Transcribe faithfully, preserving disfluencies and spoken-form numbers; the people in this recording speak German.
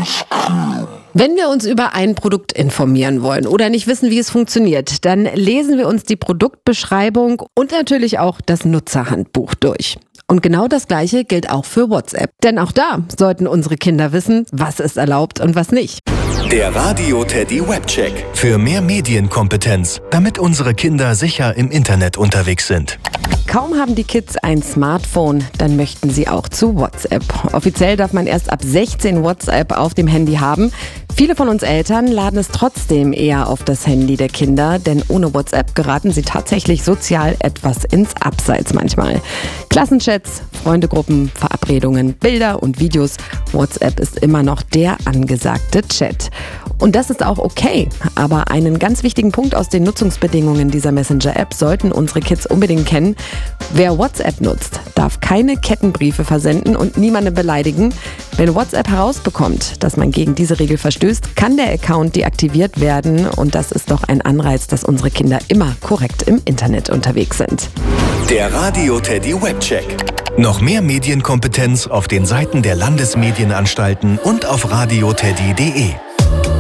Wenn wir uns über ein Produkt informieren wollen oder nicht wissen, wie es funktioniert, dann lesen wir uns die Produktbeschreibung und natürlich auch das Nutzerhandbuch durch. Und genau das Gleiche gilt auch für WhatsApp. Denn auch da sollten unsere Kinder wissen, was ist erlaubt und was nicht. Der Radio Teddy Webcheck. Für mehr Medienkompetenz, damit unsere Kinder sicher im Internet unterwegs sind. Kaum haben die Kids ein Smartphone, dann möchten sie auch zu WhatsApp. Offiziell darf man erst ab sechzehn WhatsApp auf dem Handy haben. Viele von uns Eltern laden es trotzdem eher auf das Handy der Kinder, denn ohne WhatsApp geraten sie tatsächlich sozial etwas ins Abseits manchmal. Klassenchats, Freundegruppen, Verabredungen, Bilder und Videos. WhatsApp ist immer noch der angesagte Chat. Und das ist auch okay. Aber einen ganz wichtigen Punkt aus den Nutzungsbedingungen dieser Messenger-App sollten unsere Kids unbedingt kennen. Wer WhatsApp nutzt, darf keine Kettenbriefe versenden und niemanden beleidigen. Wenn WhatsApp herausbekommt, dass man gegen diese Regel verstößt, kann der Account deaktiviert werden. Und das ist doch ein Anreiz, dass unsere Kinder immer korrekt im Internet unterwegs sind. Der Radio Teddy Webcheck. Noch mehr Medienkompetenz auf den Seiten der Landesmedienanstalten und auf radioteddy punkt de.